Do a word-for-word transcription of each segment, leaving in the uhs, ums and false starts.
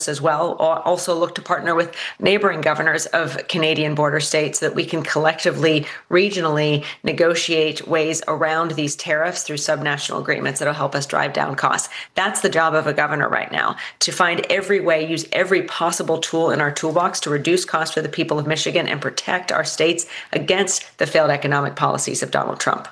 as well. Also look to partner with neighboring governors of Canadian border states so that we can collectively, regionally negotiate ways around these tariffs through subnational agreements that'll help us drive down costs. That's the job of a governor right now, to find every way, use every possible tool in our toolbox to reduce costs for the people of Michigan and protect our states against the failed economic policies of Donald Trump.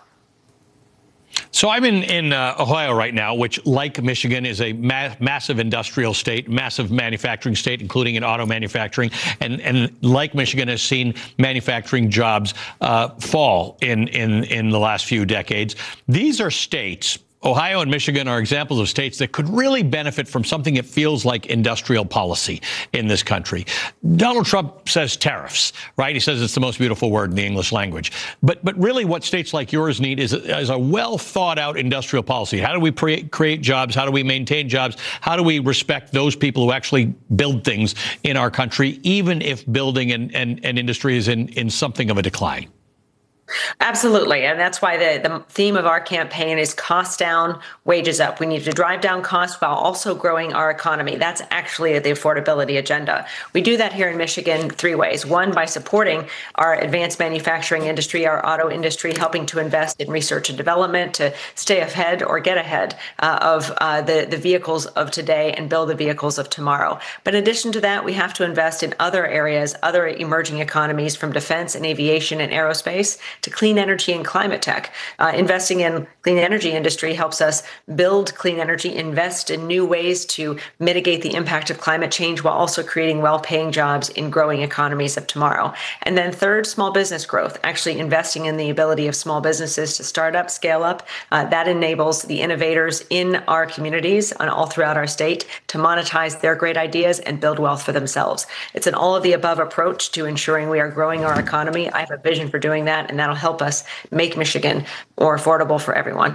So I'm in, in uh, Ohio right now, which, like Michigan, is a ma massive industrial state, massive manufacturing state, including in auto manufacturing. And, and like Michigan, has seen manufacturing jobs uh, fall in, in, in the last few decades. These are states, Ohio and Michigan, are examples of states that could really benefit from something that feels like industrial policy in this country. Donald Trump says tariffs, right? He says it's the most beautiful word in the English language. But but really what states like yours need is, is a well thought out industrial policy. How do we create, create jobs? How do we maintain jobs? How do we respect those people who actually build things in our country, even if building and, and, and industry is in, in something of a decline? Absolutely. And that's why the, the theme of our campaign is cost down, wages up. We need to drive down costs while also growing our economy. That's actually the affordability agenda. We do that here in Michigan three ways. One, by supporting our advanced manufacturing industry, our auto industry, helping to invest in research and development to stay ahead or get ahead uh, of uh, the, the vehicles of today and build the vehicles of tomorrow. But in addition to that, we have to invest in other areas, other emerging economies, from defense and aviation and aerospace to clean energy and climate tech. Uh, investing in clean energy industry helps us build clean energy, invest in new ways to mitigate the impact of climate change while also creating well-paying jobs in growing economies of tomorrow. And then third, small business growth, actually investing in the ability of small businesses to start up, scale up. Uh, that enables the innovators in our communities and all throughout our state to monetize their great ideas and build wealth for themselves. It's an all of the above approach to ensuring we are growing our economy. I have a vision for doing that, and that'll help us make Michigan more affordable for everyone.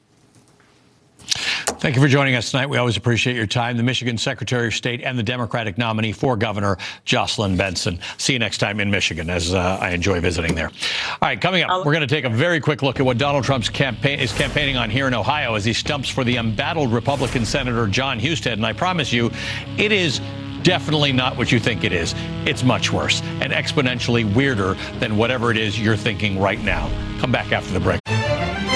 Thank you for joining us tonight. We always appreciate your time. The Michigan Secretary of State and the Democratic nominee for governor, Jocelyn Benson. See you next time in Michigan, as uh, I enjoy visiting there. All right, coming up, we're going to take a very quick look at what Donald Trump's campaign is campaigning on here in Ohio as he stumps for the embattled Republican Senator Jon Husted. And I promise you, it is definitely not what you think it is. It's much worse and exponentially weirder than whatever it is you're thinking right now. Come back after the break.